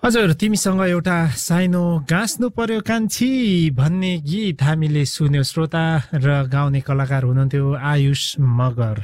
हजुर, तिमीसँग एउटा साइनो गाँच्नु पर्यो कान्छी भन्ने गीत हामीले सुन्यौं। श्रोता र गाउने कलाकार हुनुहुन्थ्यो आयुष मगर।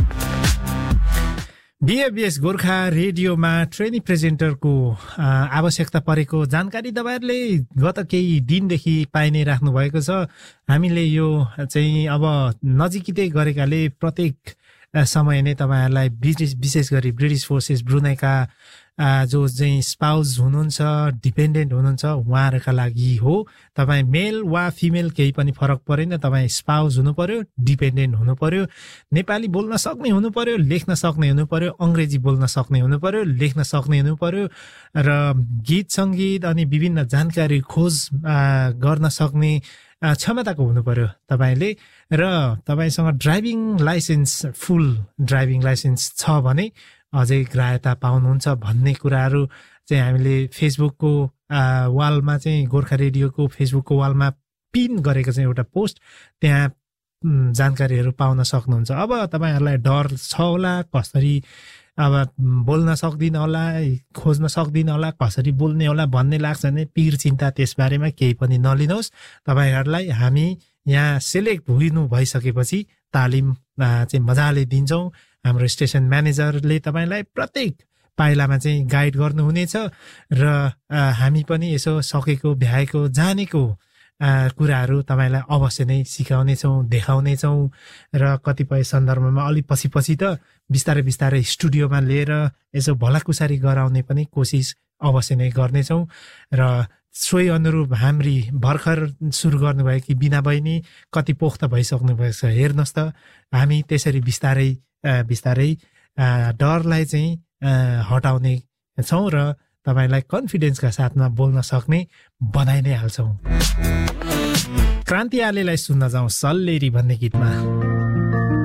बीएबीएस गोर्खा रेडियोमा ट्रेनी प्रेजेन्टरको आवश्यकता परेको जानकारी तपाईहरुले गत केही दिनदेखि पाइ नै राख्नु भएको छ। हामीले यो चाहिँ अब नजिकै गरेकाले प्रत्येक समय नै तपाईहरुलाई विशेष गरी ब्रिटिश फोर्सेस ब्रुनाईका जो चाहिँ स्पाउस हुनुहुन्छ, डिपेन्डेन्ट हुनुहुन्छ, उहाँहरुका लागि हो। तपाई मेल वा फिमेल केही पनि फरक परेन। तपाई स्पाउस हुनु पर्यो, डिपेन्डेन्ट हुनु पर्यो, नेपाली बोल्न सक्ने हुनु पर्यो, लेख्न सक्ने हुनु पर्यो, अंग्रेजी बोल्न सक्ने हुनु पर्यो, लेख्न सक्ने हुनु पर्यो र गीत संगीत अनि विभिन्न जानकारी खोज गर्न सक्ने क्षमताको हुनु पर्यो तपाईले। र तपाईसँग ड्राइभिङ लाइसेन्स, फुल ड्राइभिङ लाइसेन्स छ भने अझै ग्राह्यता पाउनुहुन्छ भन्ने कुराहरू चाहिँ हामीले फेसबुकको वालमा चाहिँ गोर्खा रेडियोको फेसबुकको वालमा पिन गरेको चाहिँ एउटा पोस्ट, त्यहाँ जानकारीहरू पाउन सक्नुहुन्छ। अब तपाईहरुलाई डर छ होला, कसरी अब बोल्न सक्दिन होला, खोज्न सक्दिन होला, कसरी बोल्ने होला भन्ने लाग्छ भने पीर चिन्ता त्यसबारेमा केही पनि नलिनुहोस्। तपाईहरुलाई हामी यहाँ सिलेक्ट हुनु भइसकेपछि तालिम चाहिँ मजाले दिन्छौं। हाम्रो स्टेसन म्यानेजरले तपाईलाई प्रत्येक पाइलामा चाहिँ गाइड गर्नुहुनेछ र हामी पनि यसो सकेको भ्याएको जानेको कुराहरू तपाईलाई अवश्य नै सिकाउनेछौं, देखाउनेछौं र कतिपय सन्दर्भमा अलि पछि त बिस्तारै स्टुडियोमा लिएर यसो भलाकुसारी गराउने पनि कोसिस अवश्य नै गर्नेछौं। र सोही अनुरूप हाम्री भर्खर सुरु गर्नुभएकी बिना बहिनी कति पोख्त भइसक्नु भएको छ हेर्नुहोस् त। हामी त्यसरी बिस्तारै डरलाई चाहिँ हटाउने छौं र तपाईलाई कन्फिडेन्सका साथमा बोल्न सक्ने बनाइ नै हाल्छौं। क्रान्ति आलेलाई सुन्न जाउँ सल्लेरी भन्ने गीतमा।